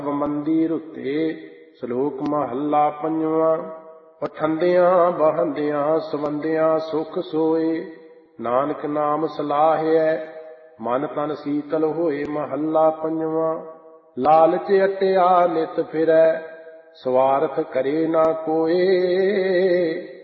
ਮੰਦੀ ਰੁੱਤੇ। ਸ਼ਲੋਕ ਮਹੱਲਾ ਪੰਜਵਾਂ। ਪਠੰਦਿਆਂ ਬਹੰਦਿਆਂ ਸਵੰਦਿਆਂ ਸੁਖ ਸੋਏ। ਨਾਨਕ ਨਾਮ ਸਲਾਹਿਐ ਮਨ ਤਨ ਸੀਤਲ ਹੋਏ। ਮਹੱਲਾ ਪੰਜਵਾਂ। ਲਾਲਚ ਅਟਿਆ ਨਿਤ ਫਿਰੈ ਸਵਾਰਥ ਕਰੇ ਨਾ ਕੋਏ।